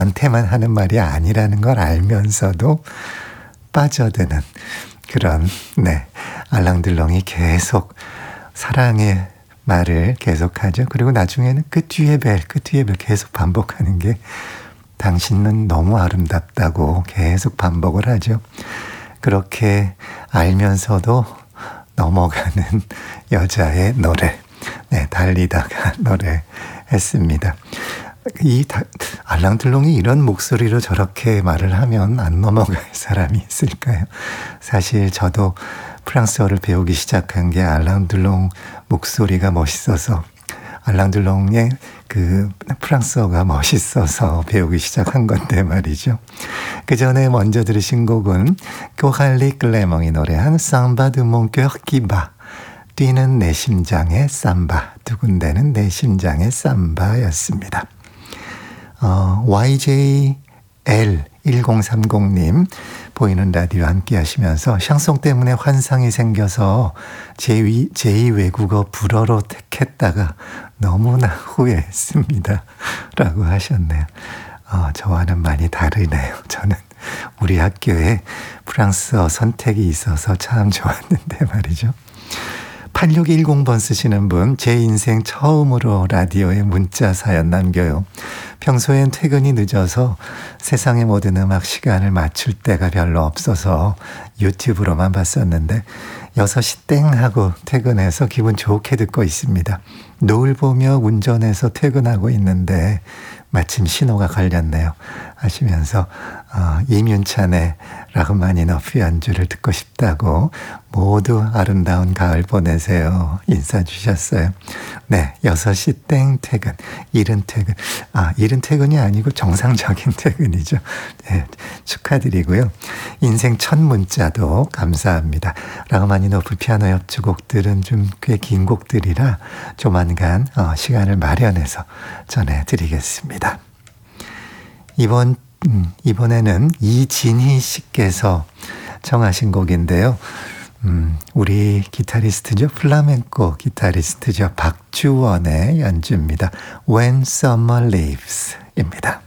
나한테만 하는 말이 아니라는 걸 알면서도 빠져드는 그런 알랑들렁이 계속 사랑의 말을 계속하죠. 그리고 나중에는 그 뒤에 벨 계속 반복하는 게 당신은 너무 아름답다고 계속 반복을 하죠. 그렇게 알면서도 넘어가는 여자의 노래. 달리다가 노래했습니다. 알랑들롱이 이런 목소리로 저렇게 말을 하면 안 넘어갈 사람이 있을까요? 사실 저도 프랑스어를 배우기 시작한 게 알랑들롱 목소리가 멋있어서, 알랑들롱의 그 프랑스어가 멋있어서 배우기 시작한 건데 말이죠. 그 전에 먼저 들으신 곡은 코랄리 클레몽이 노래한 삼바 드 몽 끄어 키 바, 뛰는 내 심장의 삼바, 두근대는 내 심장의 삼바였습니다. YJL1030님, 보이는 라디오 함께 하시면서 샹송 때문에 환상이 생겨서 제2 외국어 불어로 택했다가 너무나 후회했습니다. 라고 하셨네요. 저와는 많이 다르네요. 저는 우리 학교에 프랑스어 선택이 있어서 참 좋았는데 말이죠. 8610번 쓰시는 분, 제 인생 처음으로 라디오에 문자 사연 남겨요. 평소엔 퇴근이 늦어서 세상의 모든 음악 시간을 맞출 때가 별로 없어서 유튜브로만 봤었는데 6시 땡 하고 퇴근해서 기분 좋게 듣고 있습니다. 노을 보며 운전해서 퇴근하고 있는데 마침 신호가 걸렸네요. 하시면서 이윤찬의 라흐마니노프 연주를 듣고 싶다고 모두 아름다운 가을 보내세요. 인사 주셨어요. 6시 땡 퇴근, 이른 퇴근. 이른 퇴근이 아니고 정상적인 퇴근이죠. 축하드리고요. 인생 첫 문자도 감사합니다. 라흐마니노프 피아노 협주곡들은 좀 꽤 긴 곡들이라 조만간 시간을 마련해서 전해드리겠습니다. 이번에는 이진희 씨께서 청하신 곡인데요. 우리 기타리스트죠. 플라멩코 기타리스트죠. 박주원의 연주입니다. When Summer Leaves입니다.